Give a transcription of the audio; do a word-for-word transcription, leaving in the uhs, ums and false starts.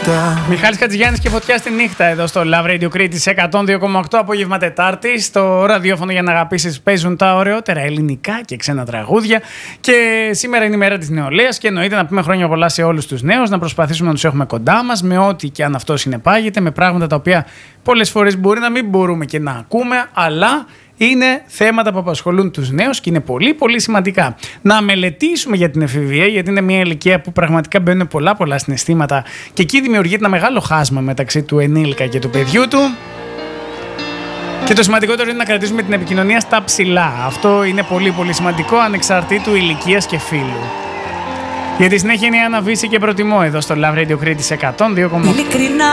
νύχτα. Μιχάλης Χατζηγιάννης και Φωτιά στη νύχτα εδώ στο Love Radio Κρήτης εκατόν δύο κόμμα οκτώ, απόγευμα Τετάρτη. Στο ραδιόφωνο για να αγαπήσεις παίζουν τα ωραιότερα ελληνικά και ξένα τραγούδια. Και σήμερα είναι η μέρα της νεολαίας και εννοείται να πούμε χρόνια πολλά σε όλους τους νέους, να προσπαθήσουμε να τους έχουμε κοντά μας με ό,τι και αν αυτό συνεπάγεται, με πράγματα τα οποία πολλές φορές μπορεί να μην μπορούμε και να ακούμε, αλλά είναι θέματα που απασχολούν τους νέους και είναι πολύ πολύ σημαντικά. Να μελετήσουμε για την εφηβεία, γιατί είναι μια ηλικία που πραγματικά μπαίνουν πολλά πολλά συναισθήματα και εκεί δημιουργείται ένα μεγάλο χάσμα μεταξύ του ενήλικα και του παιδιού του. Και το σημαντικότερο είναι να κρατήσουμε την επικοινωνία στα ψηλά. Αυτό είναι πολύ πολύ σημαντικό, ανεξαρτήτου ηλικίας και φύλου. Για τη συνέχεια είναι η Άννα Βύση και προτιμώ εδώ στο Love Radio Κρήτης εκατόν δύο κόμμα οκτώ.